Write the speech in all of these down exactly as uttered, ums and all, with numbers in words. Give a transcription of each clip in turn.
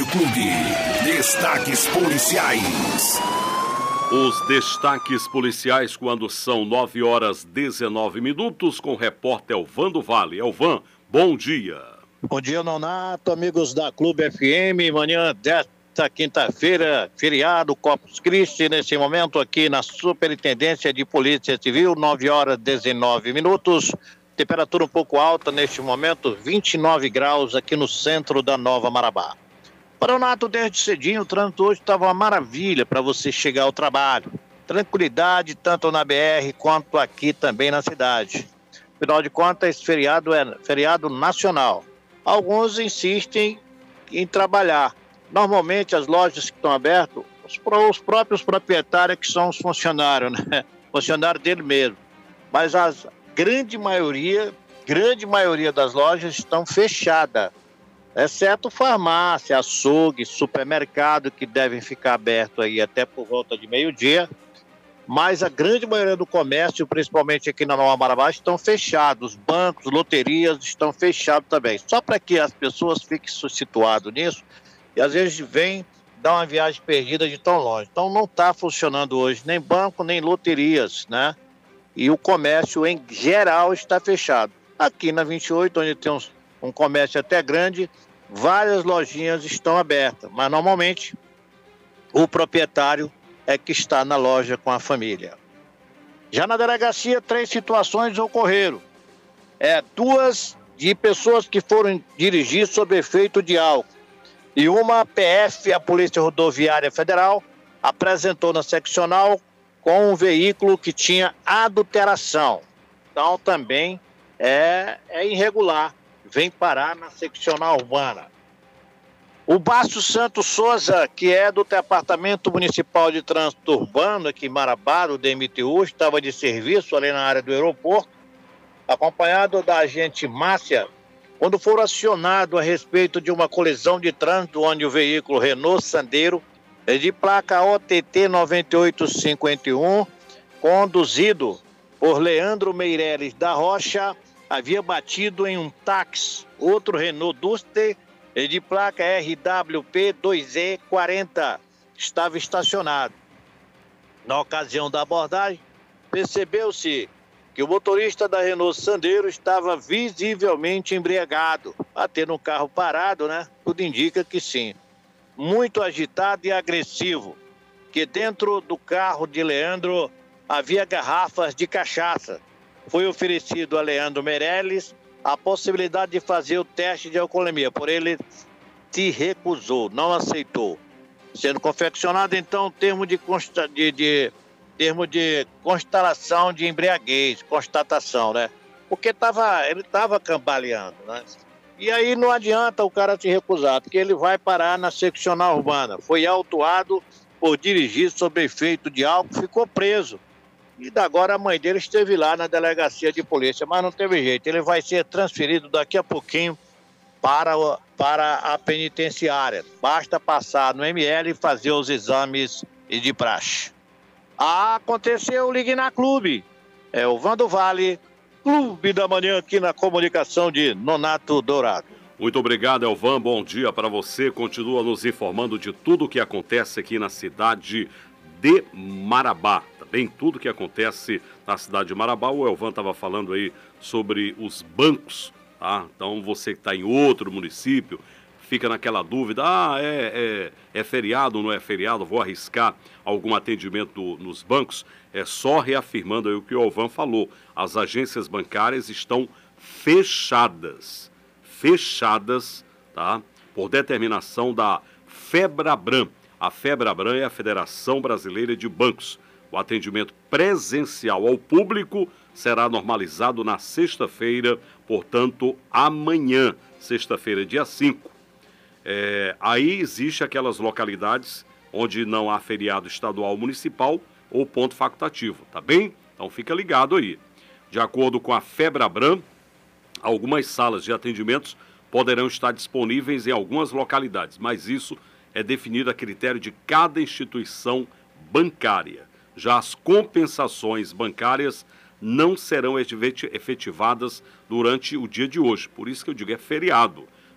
Rádio Clube. Destaques policiais. Os destaques policiais quando são nove horas dezenove minutos com o repórter Elvan do Vale. Elvan, bom dia. Bom dia, Nonato, amigos da Clube F M. Manhã desta quinta-feira, feriado Corpus Christi, nesse momento aqui na Superintendência de Polícia Civil, nove horas dezenove minutos. Temperatura um pouco alta neste momento, vinte e nove graus aqui no centro da Nova Marabá. Nonato, desde cedinho, o trânsito hoje estava uma maravilha para você chegar ao trabalho. Tranquilidade tanto na B R quanto aqui também na cidade. Afinal de contas, esse feriado é feriado nacional. Alguns insistem em trabalhar. Normalmente as lojas que estão abertas, os, os próprios proprietários que são os funcionários, né? Funcionários dele mesmo. Mas a grande maioria, grande maioria das lojas estão fechadas. Exceto farmácia, açougue, supermercado, que devem ficar abertos aí até por volta de meio-dia. Mas a grande maioria do comércio, principalmente aqui na Nova Marabá, estão fechados. Bancos, loterias estão fechados também. Só para que as pessoas fiquem situadas nisso, e às vezes vem dar uma viagem perdida de tão longe. Então não está funcionando hoje nem banco, nem loterias, né? E o comércio em geral está fechado. Aqui na vinte e oito, onde tem uns, um comércio até grande, várias lojinhas estão abertas, mas normalmente o proprietário é que está na loja com a família. Já na delegacia, três situações ocorreram. É, duas de pessoas que foram dirigir sob efeito de álcool. E uma P F, a Polícia Rodoviária Federal, apresentou na seccional com um veículo que tinha adulteração. Então também é, é irregular. Vem parar na seccional urbana. O Basto Santos Souza, que é do Departamento Municipal de Trânsito Urbano, aqui em Marabá, do D M T U, estava de serviço ali na área do aeroporto, acompanhado da agente Márcia, quando foram acionados a respeito de uma colisão de trânsito, onde o veículo Renault Sandero, de placa O T T nove oito cinco um, conduzido por Leandro Meireles da Rocha, havia batido em um táxi, outro Renault Duster, de placa R W P dois E quarenta, estava estacionado. Na ocasião da abordagem, percebeu-se que o motorista da Renault Sandero estava visivelmente embriagado. Bater no carro parado, né? Tudo indica que sim. Muito agitado e agressivo, que dentro do carro de Leandro havia garrafas de cachaça. Foi oferecido a Leandro Meireles a possibilidade de fazer o teste de alcoolemia, porém ele se recusou, não aceitou. Sendo confeccionado, então, termo de, consta, de, de, termo de constatação de embriaguez, constatação, né? Porque tava, ele estava cambaleando, né? E aí não adianta o cara se recusar, porque ele vai parar na seccional urbana. Foi autuado por dirigir sob efeito de álcool, ficou preso. E agora a mãe dele esteve lá na delegacia de polícia, mas não teve jeito. Ele vai ser transferido daqui a pouquinho para, para a penitenciária. Basta passar no M L e fazer os exames de praxe. Ah, aconteceu, ligue na Clube. É o Vando Vale, Clube da Manhã, aqui na comunicação de Nonato Dourado. Muito obrigado, Elvan. Bom dia para você. Continua nos informando de tudo o que acontece aqui na cidade de Marabá. Também tudo que acontece na cidade de Marabá. O Elvan estava falando aí sobre os bancos, tá? Então você que está em outro município, fica naquela dúvida, ah, é, é, é feriado ou não é feriado, vou arriscar algum atendimento nos bancos. É só reafirmando aí o que o Elvan falou. As agências bancárias estão fechadas, fechadas, tá? Por determinação da FEBRABRAN. A FEBRABRAN é a Federação Brasileira de Bancos. O atendimento presencial ao público será normalizado na sexta-feira, portanto, amanhã, sexta-feira, dia cinco. É, aí existe aquelas localidades onde não há feriado estadual ou municipal ou ponto facultativo, tá bem? Então fica ligado aí. De acordo com a FEBRABRAN, algumas salas de atendimentos poderão estar disponíveis em algumas localidades, mas isso é definido a critério de cada instituição bancária. Já as compensações bancárias não serão efetivadas durante o dia de hoje. Por isso que eu digo, é feriado.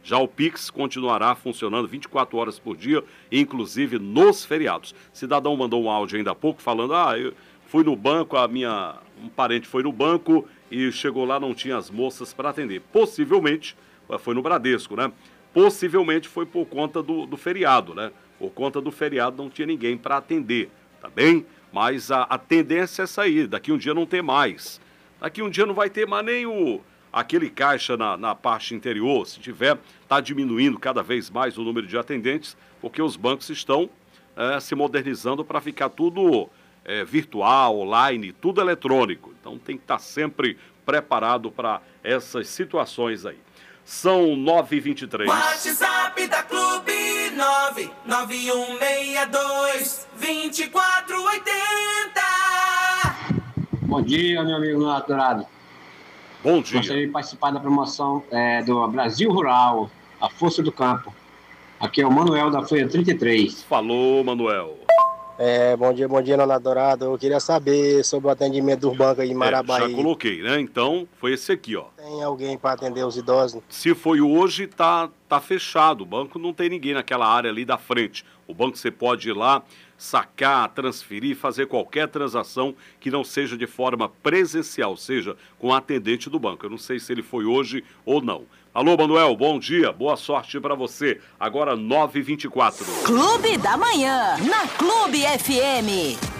Já o Pix continuará funcionando vinte e quatro horas por dia, inclusive nos feriados. Cidadão mandou um áudio ainda há pouco falando, ah, eu fui no banco, a minha, um parente foi no banco e chegou lá, não tinha as moças para atender. Possivelmente, foi no Bradesco, né? Possivelmente foi por conta do, do feriado, né? Por conta do feriado não tinha ninguém para atender, tá bem? Mas a, a tendência é sair, daqui um dia não tem mais. Daqui um dia não vai ter mais nem o, aquele caixa na, na parte interior, se tiver, está diminuindo cada vez mais o número de atendentes, porque os bancos estão é, se modernizando para ficar tudo é, virtual, online, tudo eletrônico. Então tem que estar sempre preparado para essas situações aí. São nove e vinte e três. WhatsApp da Clube nove nove um seis dois, dois quatro oito zero. Bom dia, meu amigo adorado. Bom dia. Gostaria de participar da promoção é, do Brasil Rural, a Força do Campo. Aqui é o Manuel da Folha trinta e três. Falou, Manuel. É, bom dia, bom dia, Nono Adorado. Eu queria saber sobre o atendimento dos bancos aí em Marabá. É, já coloquei, né? Então, foi esse aqui, ó. Tem alguém para atender os idosos? Se foi hoje, tá, tá fechado. O banco não tem ninguém naquela área ali da frente. O banco você pode ir lá, sacar, transferir, fazer qualquer transação que não seja de forma presencial, seja com o atendente do banco. Eu não sei se ele foi hoje ou não. Alô, Manuel, bom dia, boa sorte para você. Agora nove e vinte e quatro. Clube da Manhã, na Clube F M.